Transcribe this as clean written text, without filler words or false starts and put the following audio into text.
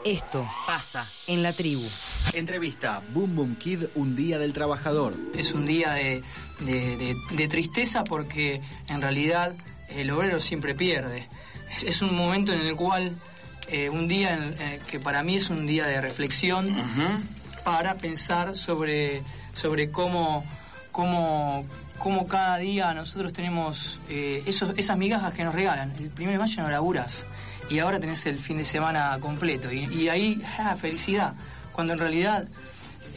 Esto pasa en la tribu. Entrevista Boom Boom Kid, un día del trabajador. Es un día de tristeza porque en realidad el obrero siempre pierde. Es un momento en el cual, un día que para mí es un día de reflexión, para pensar sobre cómo cada día nosotros tenemos esas migajas que nos regalan. El 1 de mayo no laburas y ahora tenés el fin de semana completo y ahí, felicidad, cuando en realidad